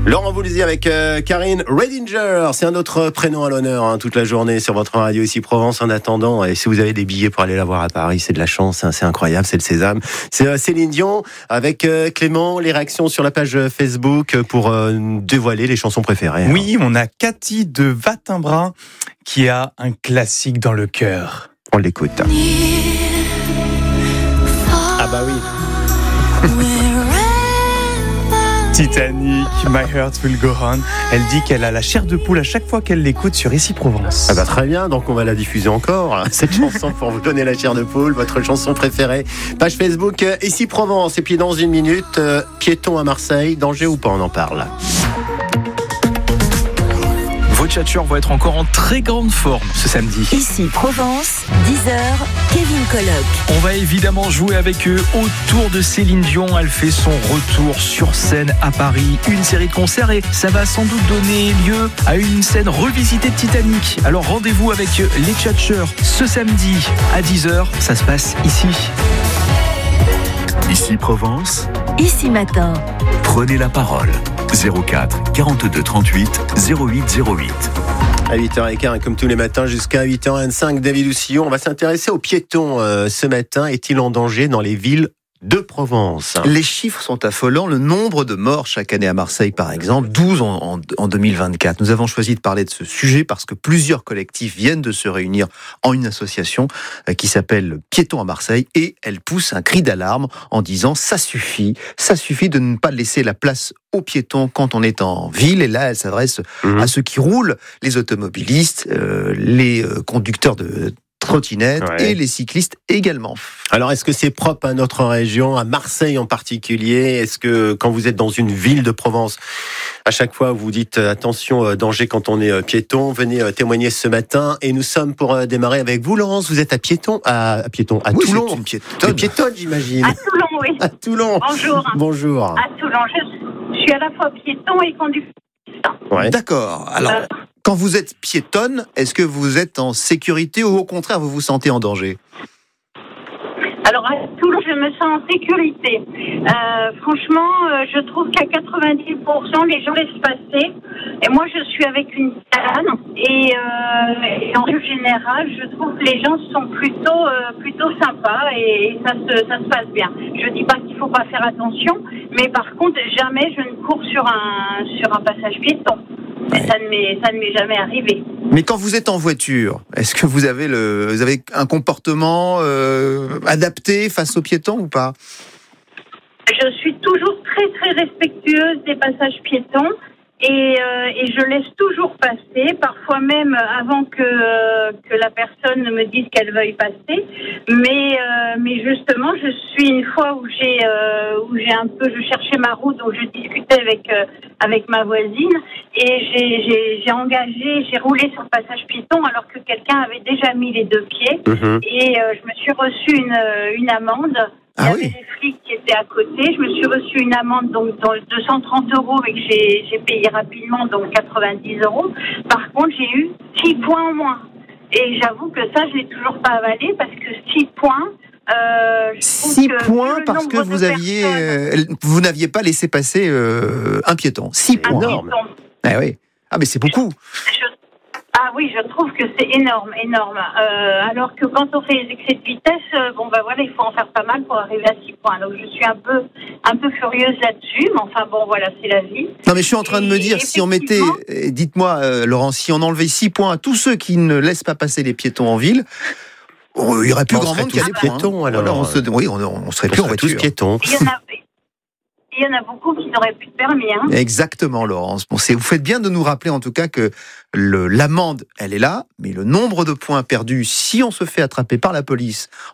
Laurent Voulzy avec Karine Redinger, c'est un autre prénom à l'honneur toute la journée sur votre radio ici Provence. En attendant, et si vous avez des billets pour aller la voir à Paris, c'est de la chance, c'est incroyable, c'est le sésame. C'est Céline Dion avec Clément, les réactions sur la page Facebook pour dévoiler les chansons préférées. Oui, on a Cathy de Vatimbrin qui a un classique dans le cœur. On l'écoute. Ah bah oui. Titanic, My Heart Will Go On. Elle dit qu'elle a la chair de poule à chaque fois qu'elle l'écoute sur Ici Provence. Ah bah très bien, donc on va la diffuser encore, cette chanson, pour vous donner la chair de poule, votre chanson préférée. Page Facebook Ici Provence, et puis dans une minute, piéton à Marseille, danger ou pas, on en parle. Vos tchatcheurs vont être encore en très grande forme ce samedi. Ici Provence, 10h, Kevin Colloque. On va évidemment jouer avec eux autour de Céline Dion. Elle fait son retour sur scène à Paris. Une série de concerts et ça va sans doute donner lieu à une scène revisitée de Titanic. Alors rendez-vous avec les tchatcheurs ce samedi à 10h. Ça se passe ici. Ici Provence, Ici Matin. prenez la parole. 04 42 38 08 08. À 8h15, et comme tous les matins jusqu'à 8h25, David Oussillon, on va s'intéresser aux piétons ce matin. Est-il en danger dans les villes de Provence? Les chiffres sont affolants. Le nombre de morts chaque année à Marseille, par exemple, 12 en 2024. Nous avons choisi de parler de ce sujet parce que plusieurs collectifs viennent de se réunir en une association qui s'appelle Piétons à Marseille, et elle pousse un cri d'alarme en disant ça suffit de ne pas laisser la place aux piétons quand on est en ville. Et là, elle s'adresse à ceux qui roulent, les automobilistes, les conducteurs de trottinettes et les cyclistes également. Alors, est-ce que c'est propre à notre région, à Marseille en particulier? Est-ce que quand vous êtes dans une ville de Provence, à chaque fois vous dites attention, danger quand on est piéton? Venez témoigner ce matin, et nous sommes pour démarrer avec vous, Laurence. Vous êtes à Oui, Toulon. c'est une piétonne. Une piétonne, j'imagine. À Toulon, oui. À Toulon. Bonjour. À Toulon. Je suis à la fois piéton et conducteur. Ouais. D'accord. Alors, quand vous êtes piétonne, est-ce que vous êtes en sécurité ou au contraire vous vous sentez en danger? Alors à Toulon, je me sens en sécurité. Franchement, je trouve qu'à 90%, les gens laissent passer. Et moi, je suis avec une canne. Et en règle générale, je trouve que les gens sont plutôt sympas et ça se passe bien. Je dis pas qu'il faut pas faire attention, mais par contre, jamais je ne cours sur un passage piéton. Ouais. Ça ne m'est jamais arrivé. Mais quand vous êtes en voiture, est-ce que vous avez un comportement adapté face aux piétons ou pas? Je suis toujours très très respectueuse des passages piétons et je laisse toujours passer, parfois même avant que la personne ne me dise qu'elle veuille passer. Mais justement, je suis une fois où je cherchais ma route, donc je discutais avec ma voisine, et j'ai roulé sur le passage piéton alors que quelqu'un avait déjà mis les deux pieds. Et je me suis reçu une amende. Il y avait des flics qui étaient à côté. Je me suis reçu une amende donc de 230 € et que j'ai payé rapidement, donc 90 €. Par contre, j'ai eu 6 points en moins. Et j'avoue que ça, je l'ai toujours pas avalé parce que 6 points. 6 points parce que vous n'aviez pas laissé passer un piéton. 6 points. Énorme. Ah oui. Ah mais c'est beaucoup. Ah oui, je trouve que c'est énorme. Alors que quand on fait les excès de vitesse, il faut en faire pas mal pour arriver à 6 points. Donc je suis un peu furieuse là-dessus, mais enfin bon, voilà, c'est la vie. Non mais je suis en train de me dire, si on mettait, dites-moi Laurent, si on enlevait 6 points à tous ceux qui ne laissent pas passer les piétons en ville, il y aurait plus grand monde qui a des piétons. Alors on serait plus en voiture. Tous piétons. Il y en a beaucoup qui n'auraient plus de permis. Exactement, Laurence. Bon, vous faites bien de nous rappeler en tout cas que l'amende, elle est là, mais le nombre de points perdus, si on se fait attraper par la police